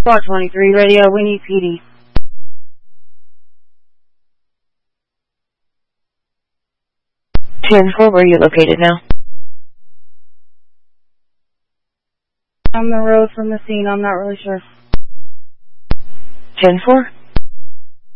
Squad 23 radio, we need PD. Ten-4, where are you located now? On the road from the scene, I'm not really sure. 10-4?